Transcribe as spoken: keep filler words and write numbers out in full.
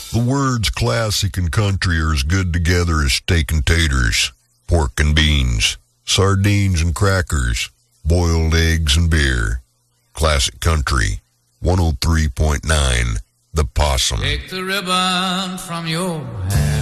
The words classic and country are as good together as steak and taters, pork and beans, sardines and crackers, boiled eggs and beer. Classic Country, one oh three point nine, The Possum. Take the ribbon from your hair.